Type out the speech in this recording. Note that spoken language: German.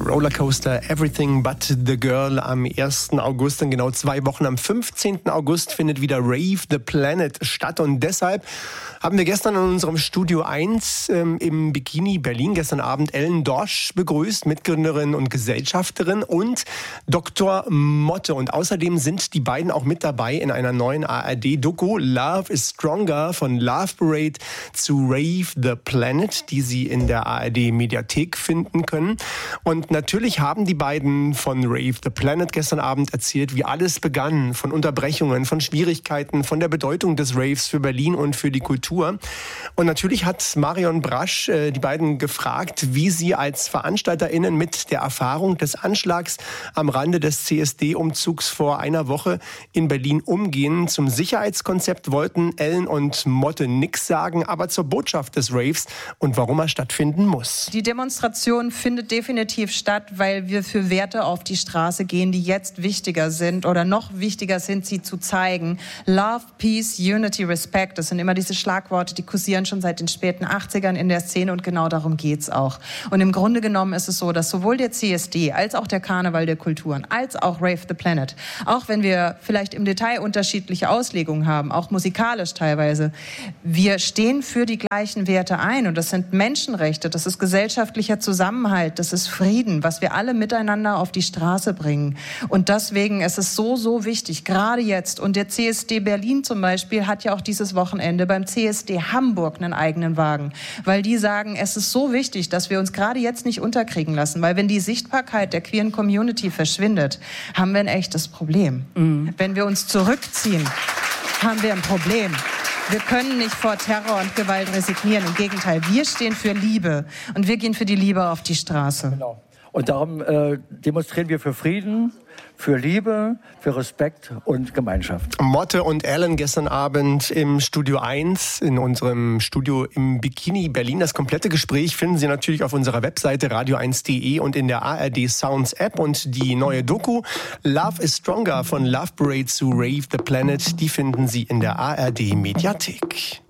Rollercoaster Everything But the Girl am 1. August. In genau 2 Wochen, am 15. August, findet wieder Rave the Planet statt. Und deshalb haben wir gestern in unserem Studio 1 im Bikini Berlin, gestern Abend, Ellen Dorsch begrüßt, Mitgründerin und Gesellschafterin, und Dr. Motte. Und außerdem sind die beiden auch mit dabei in einer neuen ARD-Doku, Love is Stronger, von Love Parade zu Rave the Planet, die Sie in der ARD-Mediathek finden können. Und natürlich haben die beiden von Rave the Planet gestern Abend erzählt, wie alles begann, von Unterbrechungen, von Schwierigkeiten, von der Bedeutung des Raves für Berlin und für die Kultur. Und natürlich hat Marion Brasch die beiden gefragt, wie sie als VeranstalterInnen mit der Erfahrung des Anschlags am Rande des CSD-Umzugs vor einer Woche in Berlin umgehen. Zum Sicherheitskonzept wollten Ellen und Motte nichts sagen, aber zur Botschaft des Raves und warum er stattfinden muss. Die Demonstration findet definitiv statt, weil wir für Werte auf die Straße gehen, die jetzt wichtiger sind oder noch wichtiger sind, sie zu zeigen. Love, Peace, Unity, Respect, das sind immer diese Schlagworte, die kursieren schon seit den späten 80ern in der Szene, und genau darum geht's auch. Und im Grunde genommen ist es so, dass sowohl der CSD als auch der Karneval der Kulturen als auch Rave the Planet, auch wenn wir vielleicht im Detail unterschiedliche Auslegungen haben, auch musikalisch teilweise, wir stehen für die gleichen Werte ein, und das sind Menschenrechte, das ist gesellschaftlicher Zusammenhalt, das ist Frieden, was wir alle miteinander auf die Straße bringen. Und deswegen ist es so, so wichtig, gerade jetzt. Und der CSD Berlin zum Beispiel hat ja auch dieses Wochenende beim CSD Hamburg einen eigenen Wagen, weil die sagen, es ist so wichtig, dass wir uns gerade jetzt nicht unterkriegen lassen, weil wenn die Sichtbarkeit der queeren Community verschwindet, haben wir ein echtes Problem. Wenn wir uns zurückziehen, haben wir ein Problem. Wir können nicht vor Terror und Gewalt resignieren. Im Gegenteil, wir stehen für Liebe, und wir gehen für die Liebe auf die Straße. Genau. Und darum demonstrieren wir für Frieden, für Liebe, für Respekt und Gemeinschaft. Motte und Ellen gestern Abend im Studio 1, in unserem Studio im Bikini Berlin. Das komplette Gespräch finden Sie natürlich auf unserer Webseite radio1.de und in der ARD Sounds App. Und die neue Doku Love is Stronger von Love Parade zu Rave the Planet, die finden Sie in der ARD Mediathek.